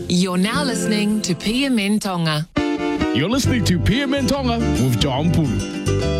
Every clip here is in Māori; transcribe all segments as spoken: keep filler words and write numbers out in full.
You're now listening to P M N Tonga. You're listening to P M N Tonga with John Pulu.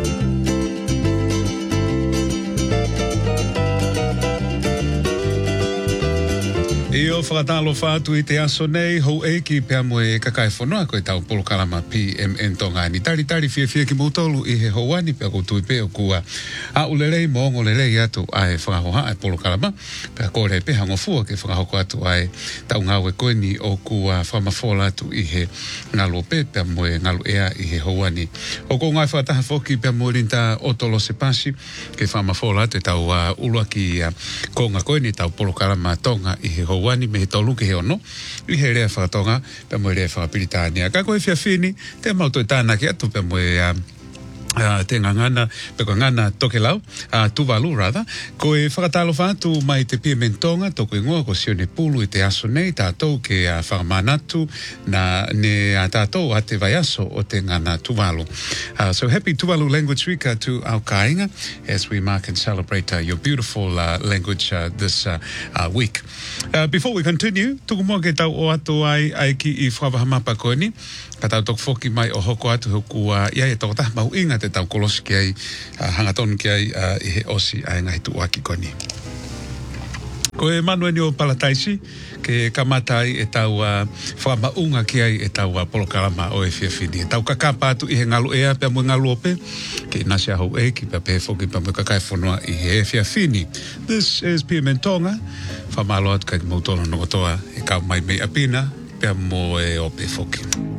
Io whakatalo whātu I te aso nei, hou e ki pia moe kakai whanua koe tau polokalama P M N Tonga. Ni tari tari fia fia ki mautolu I he houani pia koutu I pia o kua a ulelei moongo lelei atu ai whakahoha ai polokalama. Pia kore pe hango fua ke whakahoko atu ai tau ngawe koe ni o kua whamafola atu I he ngalo pe pia moe ngalo ea I he houani. O ko ngai whataha whoki pia moe rinta otolo se pasi ke whamafola atu tau uh, ulua ki uh, konga koe ni tau polokalama Tonga I he houani. Wani me tolu ke ono I he rea whakatonga pe moe rea whakapiritania ka koe fia fini te mauto I tāna ki atu pe moe uh, Uh, te ngangana, pe ko ngana toke lau, uh, tuvalu rather, ko e whakatalo whātu mai te P M N Tonga, toko ingoa ko sione pulu I te aso nei, tātou ke uh, whakamanatu na ne uh, tātou a te vai aso o te ngana tuvalu. Uh, so happy Tuvalu Language Week uh, to our kāinga as we mark and celebrate uh, your beautiful uh, language uh, this uh, uh, week. Uh, before we continue, tuku mua ke tau o atu ai, ai ki I whawahamapa koe ni, ka tau tok foki mai o hoko atu hoku uh, ia e toko taha mau inga te tau kolosi ki ai, uh, hangatonu ki ai uh, I he osi ai ngahi tu waki koni. Ko e manueni o Palataisi, ke kamatai e tau uh, whamaunga ki ai e tau uh, polokalama o e whiawhini. E tau kakapa atu I he ngalu ea pia mui ngalu ope, ke nasi ahau e ki pia pehe whoki pia mui kakai whanua I he e whiawhini. This is P M N Tonga, whamalo atu kai mautono no toa e kau mai mei apina, pia mo e ope whoki.